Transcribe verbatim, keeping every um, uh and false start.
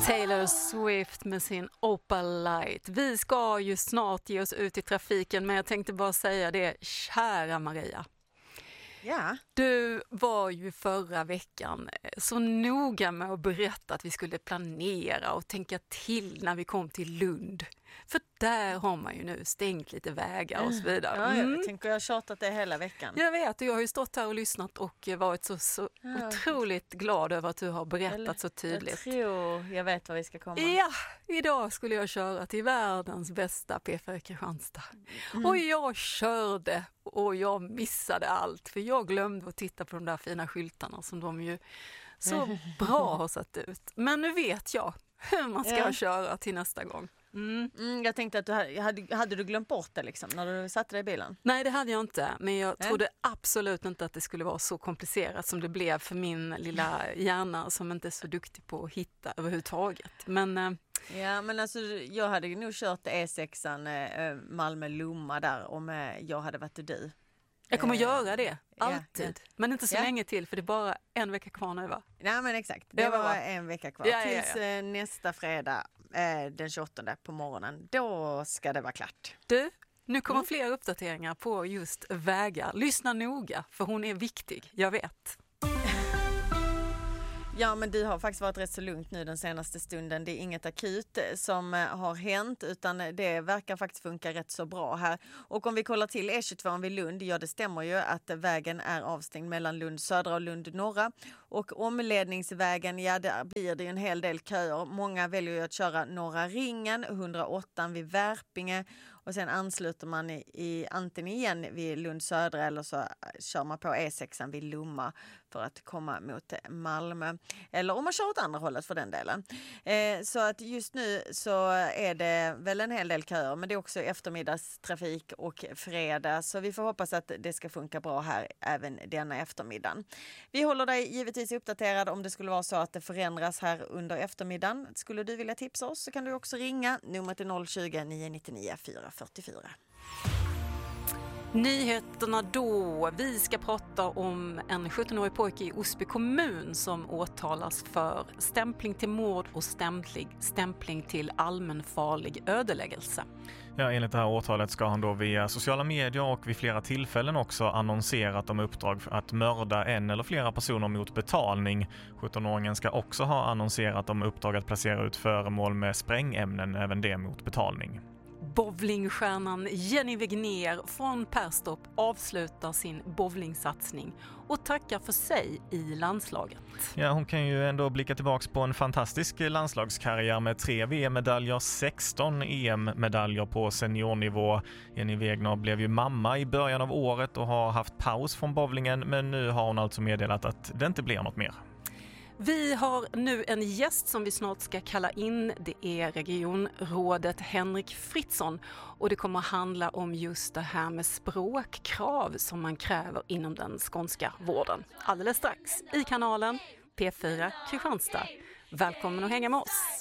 Taylor Swift med sin Opal Light. Vi ska ju snart ge oss ut i trafiken, men jag tänkte bara säga det, kära Maria. Ja. Du var ju förra veckan så noga med att berätta att vi skulle planera och tänka till när vi kom till Lund. För där har man ju nu stängt lite vägar och så vidare. Ja, mm. jag tänker jag har tjatat det hela veckan. Jag vet, och jag har ju stått här och lyssnat och varit så, så ja. otroligt glad över att du har berättat Eller, så tydligt. Jag tror jag vet var vi ska komma. Ja, idag skulle jag köra till världens bästa P fyra Kristianstad. Mm. Och jag körde och jag missade allt. För jag glömde att titta på de där fina skyltarna som de ju så bra har satt ut. Men nu vet jag hur man ska ja. köra till nästa gång. Mm. Mm, jag tänkte att du hade, hade du glömt bort det liksom, när du satte dig i bilen? Nej, det hade jag inte. Men jag äh? trodde absolut inte att det skulle vara så komplicerat som det blev för min lilla hjärna som inte är så duktig på att hitta överhuvudtaget. Men, äh... ja, men alltså jag hade nog kört E sexan äh, Malmö-Lomma där om äh, jag hade varit du. Jag kommer att göra det, alltid. Ja, ja. Men inte så ja. länge till, för det är bara en vecka kvar nu, va? Nej, men exakt. Det ja, var va? en vecka kvar. Ja, ja, ja. Tills eh, nästa fredag, eh, den tjugoåttonde på morgonen. Då ska det vara klart. Du, nu kommer mm. fler uppdateringar på just vägar. Lyssna noga, för hon är viktig, jag vet. Ja, men det har faktiskt varit rätt så lugnt nu den senaste stunden. Det är inget akut som har hänt, utan det verkar faktiskt funka rätt så bra här. Och om vi kollar till E tjugotvå vid Lund, ja det stämmer ju att vägen är avstängd mellan Lund södra och Lund norra. Och omledningsvägen, ja där blir det ju en hel del köer. Många väljer ju att köra Norra ringen, hundraåtta vid Värpinge. Och sen ansluter man i, i antingen igen vid Lund södra eller så kör man på E sexan vid Lomma för att komma mot Malmö. Eller om man kör åt andra hållet för den delen. Eh, så att just nu så är det väl en hel del köer, men det är också eftermiddagstrafik och fredag. Så vi får hoppas att det ska funka bra här även denna eftermiddagen. Vi håller dig givetvis uppdaterad om det skulle vara så att det förändras här under eftermiddagen. Skulle du vilja tipsa oss så kan du också ringa. Numret är noll tjugo, nio nio fyra fyra fyra. Nyheterna då. Vi ska prata om en sjuttonårig pojke i Osby kommun som åtalas för stämpling till mord och stämpling, stämpling till allmänfarlig ödeläggelse. Ja, enligt det här åtalet ska han då via sociala medier och vid flera tillfällen också annonserat om uppdrag för att mörda en eller flera personer mot betalning. sjuttonåringen ska också ha annonserat om uppdrag att placera ut föremål med sprängämnen, även det mot betalning. Bowlingstjärnan Jenny Wegner från Perstorp avslutar sin bowlingsatsning och tackar för sig i landslaget. Ja, hon kan ju ändå blicka tillbaka på en fantastisk landslagskarriär med tre V M-medaljer, sexton E M-medaljer på seniornivå. Jenny Wegner blev ju mamma i början av året och har haft paus från bowlingen, men nu har hon alltså meddelat att det inte blir något mer. Vi har nu en gäst som vi snart ska kalla in. Det är regionrådet Henrik Fritzson och det kommer handla om just det här med språkkrav som man kräver inom den skånska vården. Alldeles strax i kanalen P fyra Kristianstad. Välkommen att hänga med oss!